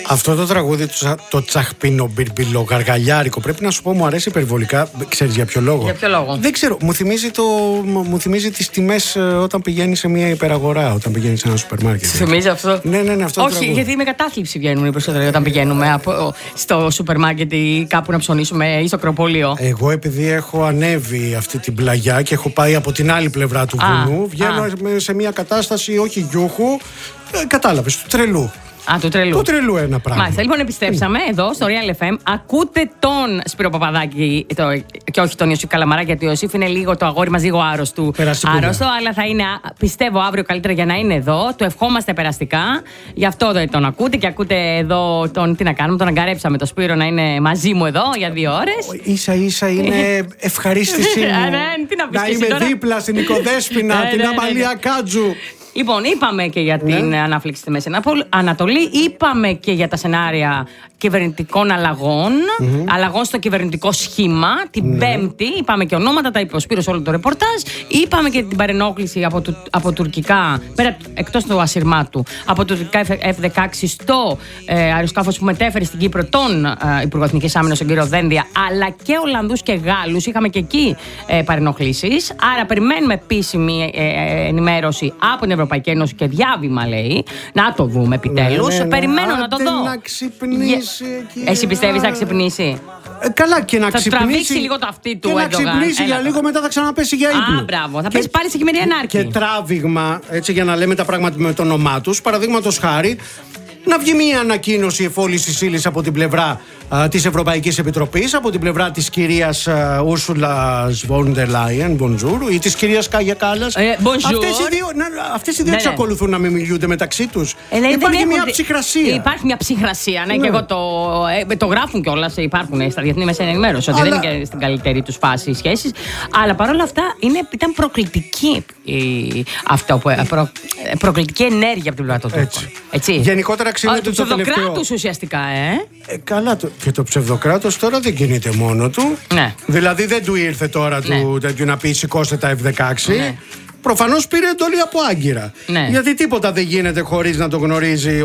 Αυτό το τραγούδι, το τσαχπίνο γαργαλιάρικο, πρέπει να σου πω, μου αρέσει υπερβολικά. Ξέρεις για ποιο λόγο? Για ποιο λόγο? Δεν ξέρω. Μου θυμίζει τις τιμές όταν πηγαίνει σε μια υπεραγορά, όταν πηγαίνει σε ένα σούπερ μάρκετ. Σου θυμίζει αυτό? Ναι, αυτό. Όχι, γιατί με κατάθλιψη βγαίνουν οι περισσότεροι όταν πηγαίνουμε στο σούπερ μάρκετ ή κάπου να ψωνίσουμε ή στο Ακροπόλιο. Εγώ, επειδή έχω ανέβει αυτή την πλαγιά και έχω πάει από την άλλη πλευρά του βουνού, βγαίνω σε μια κατάσταση όχι γιούχου, κατάλαβες, του τρελού. Του τρελού. Του τρελού ένα πράγμα. Μάλιστα, λοιπόν, επιστρέψαμε εδώ στο Real FM. Ακούτε τον Σπύρο Παπαδάκη και όχι τον Ιωσήφ Καλαμαρά, γιατί ο Ιωσήφ είναι λίγο το αγόρι μας, λίγο άρρωστο, αλλά θα είναι, πιστεύω, αύριο καλύτερα για να είναι εδώ. Του ευχόμαστε περαστικά. Γι' αυτό δεν τον ακούτε και ακούτε εδώ τον. Τι να κάνουμε, τον αγκαρέψαμε το Σπύρο να είναι μαζί μου εδώ για 2 ώρες. Ίσα-ίσα είναι ευχαρίστησή μου να είμαι δίπλα στην Νικοδέσποινα, την Αμαλία Κάτζου. Λοιπόν, είπαμε και για την ανάφλεξη στη Μέση Ανατολή, είπαμε και για τα σενάρια κυβερνητικών αλλαγών στο κυβερνητικό σχήμα. Την Πέμπτη είπαμε και ονόματα, τα είπε ο Σπύρος όλο το ρεπορτάζ. Είπαμε και την παρενόχληση από τουρκικά, εκτός του ασυρμάτου, από τουρκικά F-16 στο αεροσκάφος που μετέφερε στην Κύπρο τον Υπουργό Εθνικής Άμυνας, τον κύριο Δένδια, αλλά και Ολλανδούς και Γάλλους. Είχαμε και εκεί παρενοχλήσεις. Άρα περιμένουμε επίσημη ενημέρωση από την Ευρωπαϊκή Ένωση και διάβημα, λέει. Να το δούμε επιτέλους. Περιμένω να το δω. Να ξυπνήσει εκεί. Εσύ πιστεύεις να ξυπνήσει? Καλά, και να ξυπνήσει. Θα τραβήξει λίγο το αυτί του Ερντογάν. Και να ξυπνήσει για λίγο, μετά θα ξαναπέσει για ύπνο. Μπράβο. Θα πέσει πάλι σε χειμερινή ανάρκη. Και τράβηγμα, έτσι για να λέμε τα πράγματα με το όνομά τους. Παραδείγματος χάρη, να βγει μια ανακοίνωση εφόλυσης ύλης από την πλευρά της Ευρωπαϊκής Επιτροπής, από την πλευρά της κυρίας Ursula von der Leyen, bonjour, ή της κυρίας Κάγια Κάλλας. Αυτές οι δύο εξακολουθούν να μην μιλούνται μεταξύ τους. Υπάρχει μια ψυχρασία. Υπάρχει μια ψυχρασία, ναι, και εγώ το γράφουν κιόλας, υπάρχουν στα διεθνή μέσα ενημέρωση, ότι δεν είναι και στην καλύτερη τους φάση οι σχέσεις. Αλλά παρόλα αυτά ήταν προκλητική προκλητική ενέργεια από την πλευρά των Τούρκων. Γενικότερα ξύνεται το τελευταίο. Του ψευδοκράτους ουσιαστικά, Καλά, και το ψευδοκράτος τώρα δεν κινείται μόνο του. Ναι. Δηλαδή δεν του ήρθε τώρα του να πει σηκώστε τα F-16. Ναι. Προφανώς πήρε εντολή από Άγκυρα. Ναι. Γιατί τίποτα δεν γίνεται χωρίς να το γνωρίζει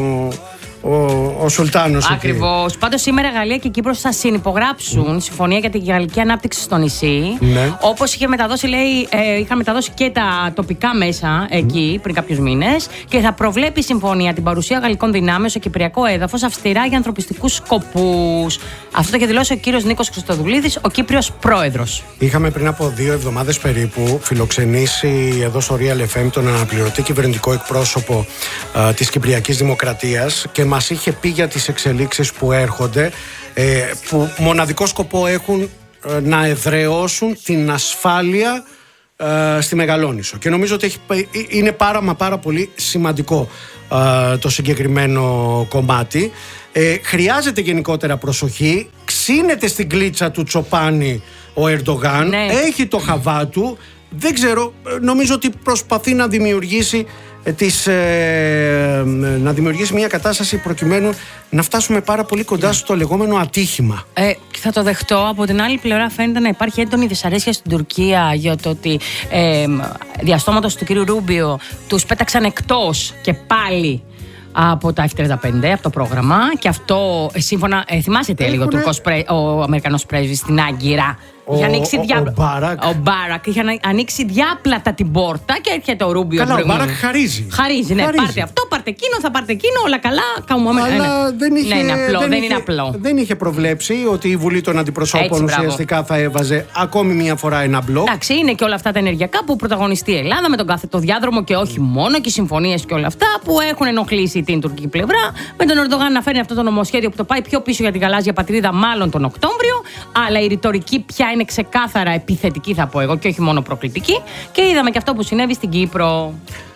ο Σουλτάνος. Ακριβώς. Πάντως σήμερα Γαλλία και Κύπρος θα συνυπογράψουν συμφωνία για την γαλλική ανάπτυξη στο νησί. Ναι. Όπως είχε μεταδώσει, λέει, είχαν μεταδώσει και τα τοπικά μέσα εκεί πριν κάποιους μήνες. Και θα προβλέπει η συμφωνία την παρουσία γαλλικών δυνάμεων στο κυπριακό έδαφος αυστηρά για ανθρωπιστικούς σκοπούς. Αυτό το είχε δηλώσει ο κύριος Νίκος Χριστοδουλίδης, ο Κύπριος πρόεδρος. Είχαμε πριν από 2 εβδομάδες περίπου φιλοξενήσει εδώ στο Real FM τον αναπληρωτή κυβερνητικό εκπρόσωπο της Κυπριακής Δημοκρατίας και μας είχε πει για τις εξελίξεις που έρχονται, που μοναδικό σκοπό έχουν να εδραιώσουν την ασφάλεια στη Μεγαλόνισσο. Και νομίζω ότι είναι πάρα πολύ σημαντικό το συγκεκριμένο κομμάτι. Χρειάζεται γενικότερα προσοχή. Ξύνεται στην κλίτσα του Τσοπάνη ο Ερντογάν. Ναι. Έχει το χαβά του. Δεν ξέρω, νομίζω ότι προσπαθεί να δημιουργήσει μια κατάσταση προκειμένου να φτάσουμε πάρα πολύ κοντά στο λεγόμενο ατύχημα. Θα το δεχτώ. Από την άλλη πλευρά φαίνεται να υπάρχει έντονη δυσαρέσκεια στην Τουρκία για το ότι διαστόματος του κύριου Ρούμπιο τους πέταξαν εκτός και πάλι από τα F-35, από το πρόγραμμα. Και αυτό σύμφωνα. Θυμάσαι λίγο ο Αμερικανός πρέσβης στην Άγκυρα. Ο Μπάρακ είχε ανοίξει διάπλατα την πόρτα και έρχεται ο Ρούμπιο. Καλά, ο Μπάρακ χαρίζει. Ναι, πάρτε αυτό, πάρτε εκείνο, θα πάρτε εκείνο, όλα καλά. Αλλά δεν είναι απλό. Δεν είχε προβλέψει ότι η Βουλή των Αντιπροσώπων ουσιαστικά θα έβαζε ακόμη μια φορά ένα μπλοκ. Εντάξει, είναι και όλα αυτά τα ενεργειακά που πρωταγωνιστεί η Ελλάδα με τον κάθετο διάδρομο και όχι μόνο, και οι συμφωνίες και όλα αυτά που έχουν ενοχλήσει την τουρκική πλευρά. Με τον Ερντογάν να φέρνει αυτό το νομοσχέδιο που το πάει πιο πίσω για την γαλάζια πατρίδα, μάλλον τον Οκτώβριο. Αλλά η ρητορική πια είναι ξεκάθαρα επιθετική, θα πω εγώ, και όχι μόνο προκλητική. Και είδαμε και αυτό που συνέβη στην Κύπρο.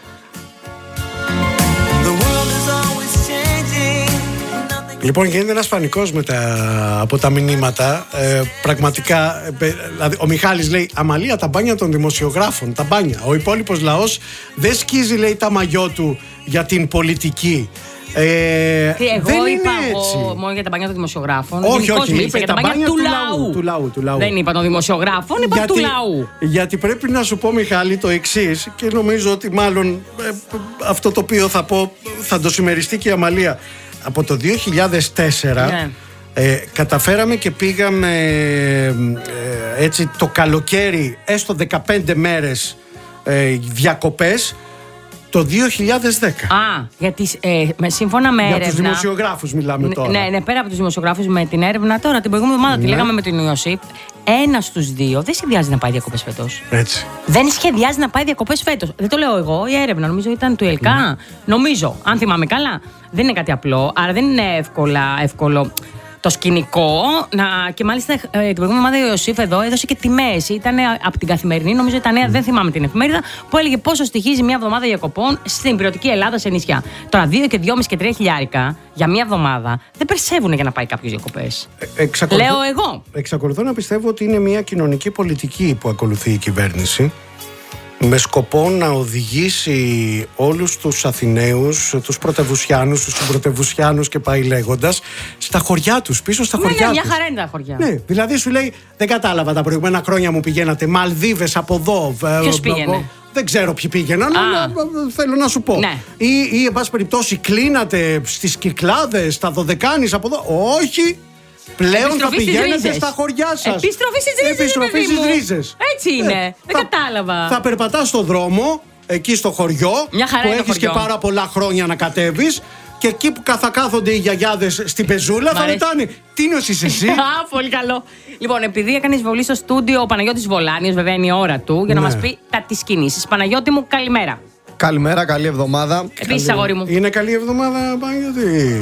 Λοιπόν, γίνεται ένας πανικός από τα μηνύματα. Πραγματικά, δηλαδή, ο Μιχάλης λέει: Αμαλία, τα μπάνια των δημοσιογράφων, τα μπάνια. Ο υπόλοιπος λαός δεν σκίζει, λέει, τα μαγιό του για την πολιτική. Εγώ είπα μόνο για τα μπάνια των δημοσιογράφων. Όχι, είπε για τα μπάνια του λαού. Δεν είπα των δημοσιογράφων, είπα του λαού. Γιατί πρέπει να σου πω, Μιχάλη, το εξής, και νομίζω ότι μάλλον αυτό το οποίο θα πω θα το συμμεριστεί και η Αμαλία. από το 2004 καταφέραμε και πήγαμε έτσι το καλοκαίρι έστω 15 μέρες διακοπές το 2010. Γιατί σύμφωνα με έρευνα. Για τους δημοσιογράφους μιλάμε τώρα. Ναι, πέρα από τους δημοσιογράφους, με την έρευνα τώρα, την προηγούμενη εβδομάδα τη λέγαμε με τον Ιωσήφ. Ένας στους δύο δεν σχεδιάζει να πάει διακοπές φέτος. Έτσι. Δεν σχεδιάζει να πάει διακοπές φέτος. Δεν το λέω εγώ, η έρευνα νομίζω ήταν του ΕΛΚΑ. Νομίζω, αν θυμάμαι καλά. Δεν είναι κάτι απλό, άρα δεν είναι εύκολο. Το σκηνικό, και μάλιστα την προηγούμενη εβδομάδα ο Ιωσήφ εδώ έδωσε και τιμές. Ήταν από την Καθημερινή, νομίζω τα νέα, δεν θυμάμαι την εφημερίδα, που έλεγε πόσο στοιχίζει μια εβδομάδα διακοπών στην υπηρετική Ελλάδα σε νησιά. Τώρα 2 και 2,5 και 3 χιλιάρικα για μια εβδομάδα δεν περισσεύουν για να πάει κάποιο διακοπές. Λέω εγώ. Εξακολουθώ να πιστεύω ότι είναι μια κοινωνική πολιτική που ακολουθεί η κυβέρνηση, με σκοπό να οδηγήσει όλους τους Αθηναίους, τους πρωτευουσιάνους, τους συμπρωτευουσιάνους και πάει λέγοντας, στα χωριά τους, πίσω στα χωριά τους. Μια χαρά είναι τα χωριά. Ναι, δηλαδή σου λέει, δεν κατάλαβα τα προηγούμενα χρόνια μου πηγαίνατε Μαλδίβες από εδώ. Ποιος πήγαινε? Δεν ξέρω ποιοι πήγαιναν, αλλά θέλω να σου πω. Ναι. Ή εν πάση περιπτώσει κλείνατε στις Κυκλάδες, στα Δωδεκάνης από εδώ. Όχι. Πλέον θα πηγαίνετε στα χωριά σας. Επιστροφή στις ρίζες. Έτσι είναι. Δεν κατάλαβα. Θα περπατάς στον δρόμο, εκεί στο χωριό, που έχεις και πάρα πολλά χρόνια να κατέβεις. Και εκεί που θα κάθονται οι γιαγιάδες στην πεζούλα θα ρωτάνε, τι νιώσεις εσύ? Πολύ καλό. Λοιπόν, επειδή έκανε εισβολή στο στούντιο ο Παναγιώτης Βολάνιος, βέβαια είναι η ώρα του, για να μας πει τις κινήσεις. Παναγιώτη μου, καλημέρα. Καλημέρα, καλή εβδομάδα. Επίσης, αγόρι μου. Είναι καλή εβδομάδα, Παναγιώτη?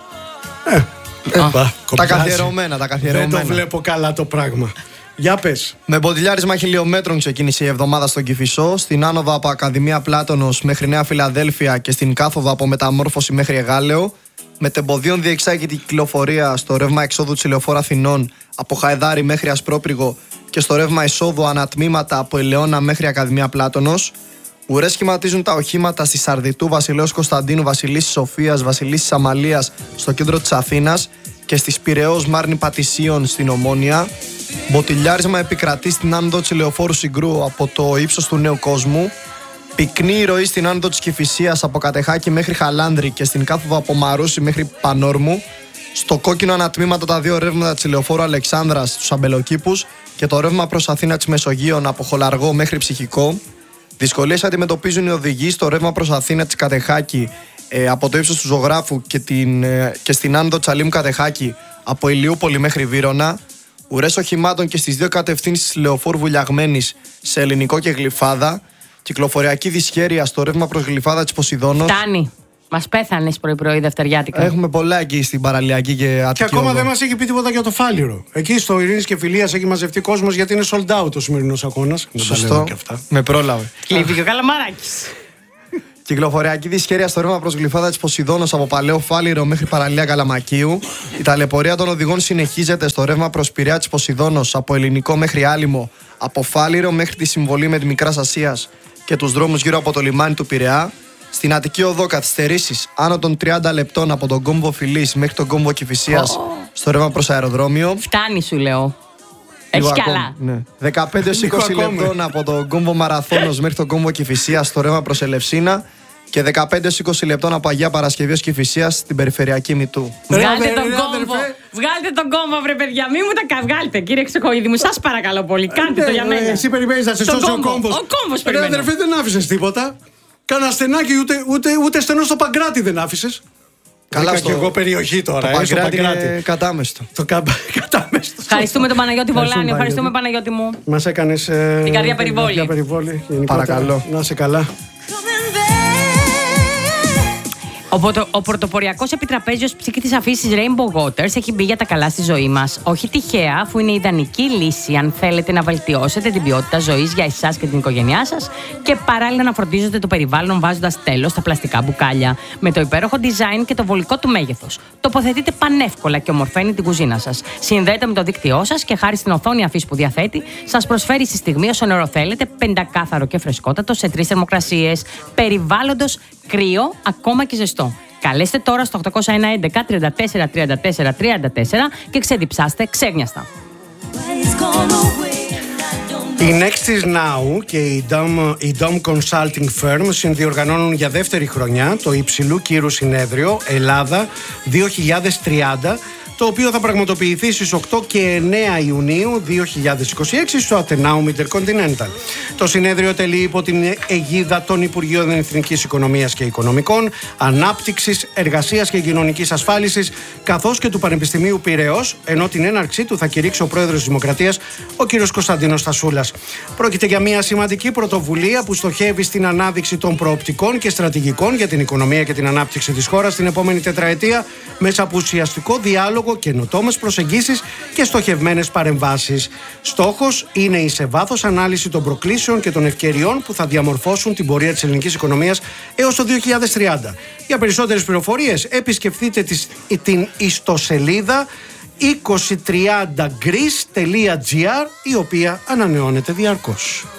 Τα καθιερωμένα. Δεν το βλέπω καλά το πράγμα. Για πες. Με μποτιλιάρισμα χιλιόμετρων ξεκίνησε η εβδομάδα στον Κηφισό, στην άνοδο από Ακαδημία Πλάτωνος μέχρι Νέα Φιλαδέλφια και στην κάθοδο από Μεταμόρφωση μέχρι Εγάλεο. Με τεμποδίων διεξάγεται η κυκλοφορία στο ρεύμα εξόδου της Ηλεοφόρου Αθηνών από Χαϊδάρη μέχρι Ασπρόπυργο και στο ρεύμα εισόδου ανατμήματα από Ελαιώνα μέχρι Ακαδημία Πλάτωνος. Ουρές σχηματίζουν τα οχήματα στη Σαρδιτού, Βασιλέως Κωνσταντίνου, Βασιλίσσης Σοφίας, Βασιλίσσης Αμαλίας στο κέντρο της Αθήνας και στις Πειραιώς Μάρνη Πατησίων στην Ομόνια. Μποτιλιάρισμα επικρατεί στην άνοδο της Ηλεοφόρου Συγκρού από το ύψος του Νέου Κόσμου. Πυκνή ροή στην άνοδο της Κηφισίας από Κατεχάκη μέχρι Χαλάνδρη και στην κάθοδο από Μαρούσι μέχρι Πανόρμου. Στο κόκκινο ανατμήματα τα δύο ρεύματα της Ηλεοφόρου Αλεξάνδρας στους Αμπελοκήπους και το ρεύμα προς Αθήνα της Μεσογείων από Χολαργό μέχρι Ψυχικό. Δυσκολίες αντιμετωπίζουν οι οδηγοί στο ρεύμα προς Αθήνα της Κατεχάκη από το ύψος του Ζωγράφου και στην άνοδο Τσαλίμου Κατεχάκη από Ηλιούπολη μέχρι Βύρωνα. Ουρές οχημάτων και στις δύο κατευθύνσεις της Λεωφόρου Βουλιαγμένης σε Ελληνικό και Γλυφάδα. Κυκλοφοριακή δυσχέρεια στο ρεύμα προς Γλυφάδα της Ποσειδώνος. Φτάνει. Μας πέθανες πρωί-πρωί δευτεριάτικα. Έχουμε πολλά εκεί στην παραλιακή και Αττική. Και ακόμα δεν μας έχει πει τίποτα για το Φάληρο. Εκεί στο Ειρήνης και Φιλίας έχει μαζευτεί κόσμος γιατί είναι sold out ο σημερινός αγώνας. Σωστό. Με πρόλαβε. Κλείθηκε ο Καλαμαράκης. Κυκλοφοριακή δυσχέρεια στο ρεύμα προς Γλυφάδα της Ποσειδώνος από Παλαιό Φάληρο μέχρι παραλία Καλαμακίου. Η ταλαιπωρία των οδηγών συνεχίζεται στο ρεύμα προς Πειραιά της Ποσειδώνος από Ελληνικό μέχρι Άλυμο, από Φάληρο μέχρι τη συμβολή με τη Μικράς Ασίας και τους δρόμους γύρω από το λιμάνι του Πειραιά. Στην Αττική Οδό καθυστερήσεις άνω των 30 λεπτών από τον κόμβο Φιλής μέχρι τον κόμβο Κηφισίας στο ρεύμα προς αεροδρόμιο. Φτάνει, σου λέω. Έχει καλά. Ναι. 15-20 λεπτών από τον κόμβο Μαραθώνος μέχρι τον κόμβο Κηφισίας στο ρεύμα προς Ελευσίνα και 15-20 λεπτών από Αγία Παρασκευή ως Κηφισίας στην περιφερειακή Μητού. Βγάλτε τον κόμβο. Βγάλτε τον κόμβο, βρε παιδιά. Μην μου τα βγάλτε, κύριε Ξεχοίδη μου. Σας παρακαλώ πολύ. Κάντε το για μένα. Εσύ περιμένεις να σε σώσει ο κόμβος. Ο κόμβος περιμένει. Αδερφέ, δεν άφησες τίποτα. Κάνα στενάκι, ούτε στενό στο Παγκράτη δεν άφησες. Καλά, και εγώ περιοχή τώρα. Το Παγκράτη είναι κατάμεστο. Κατάμεστο. Ευχαριστούμε τον Παναγιώτη Βολάνιο. Ευχαριστούμε, Παναγιώτη μου. Μας έκανες την καρδιά περιβόλη. Παρακαλώ. Να είσαι καλά. Ο πρωτοποριακός επιτραπέζιος ψύκτης αφήσης Rainbow Waters έχει μπει για τα καλά στη ζωή μας. Όχι τυχαία, αφού είναι η ιδανική λύση αν θέλετε να βελτιώσετε την ποιότητα ζωής για εσάς και την οικογένειά σας και παράλληλα να φροντίζετε το περιβάλλον βάζοντας τέλος στα πλαστικά μπουκάλια. Με το υπέροχο design και το βολικό του μέγεθος. Τοποθετείτε πανεύκολα και ομορφαίνει την κουζίνα σας. Συνδέεται με το δίκτυό σας και χάρη στην οθόνη αφής που διαθέτει, σας προσφέρει στη στιγμή όσο νερό θέλετε, πεντακάθαρο και φρεσκότατο σε 3 θερμοκρασίες, περιβάλλοντος κρύο, ακόμα και ζεστό. Καλέστε τώρα στο 811 34 34 34 και ξεδιψάστε ξέγνιαστα. Η Next is Now και η Dom Consulting Firm συνδιοργανώνουν για δεύτερη χρονιά το υψηλού κύρους συνέδριο Ελλάδα 2030, το οποίο θα πραγματοποιηθεί στις 8 και 9 Ιουνίου 2026 στο Athenaum Intercontinental. Το συνέδριο τελεί υπό την αιγίδα των Υπουργείων Εθνικής Οικονομίας και Οικονομικών, Ανάπτυξης, Εργασίας και Κοινωνικής Ασφάλισης, καθώς και του Πανεπιστημίου Πειραιώς, ενώ την έναρξή του θα κηρύξει ο Πρόεδρος της Δημοκρατίας, ο κ. Κωνσταντίνος Στασούλας. Πρόκειται για μια σημαντική πρωτοβουλία που στοχεύει στην ανάδειξη των προοπτικών και στρατηγικών για την οικονομία και την ανάπτυξη της χώρας την επόμενη τετραετία, μέσα από ουσιαστικό διάλογο, καινοτόμες προσεγγίσεις και στοχευμένες παρεμβάσεις. Στόχος είναι η σε βάθος ανάλυση των προκλήσεων και των ευκαιριών που θα διαμορφώσουν την πορεία της ελληνικής οικονομίας έως το 2030. Για περισσότερες πληροφορίες επισκεφτείτε την ιστοσελίδα 2030greece.gr, η οποία ανανεώνεται διαρκώς.